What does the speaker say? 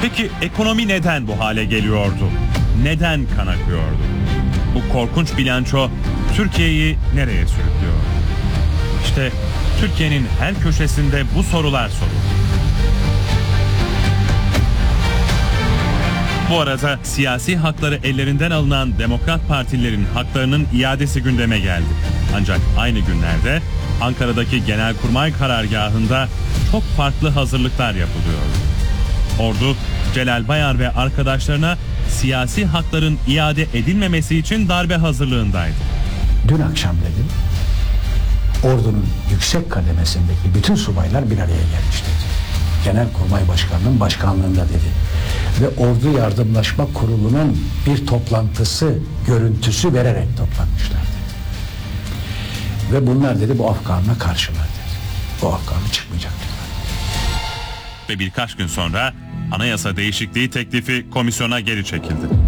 Peki ekonomi neden bu hale geliyordu? Neden kan akıyordu? Bu korkunç bilanço Türkiye'yi nereye sürüklüyor? İşte Türkiye'nin her köşesinde bu sorular sorulur. Bu arada siyasi hakları ellerinden alınan Demokrat Partililerin haklarının iadesi gündeme geldi. Ancak aynı günlerde Ankara'daki Genelkurmay karargahında çok farklı hazırlıklar yapılıyor. Ordu, Celal Bayar ve arkadaşlarına siyasi hakların iade edilmemesi için darbe hazırlığındaydı. Dün akşam dedim, ordunun yüksek kademesindeki bütün subaylar bir araya gelmiş dedi. Genelkurmay Başkanı'nın başkanlığında dedi. Ve Ordu Yardımlaşma Kurulu'nun bir toplantısı görüntüsü vererek toplanmışlar dedi. Ve bunlar dedi bu Afgan'a karşılar dedi. Bu Afgan'a çıkmayacak diyorlar. Ve birkaç gün sonra anayasa değişikliği teklifi komisyona geri çekildi.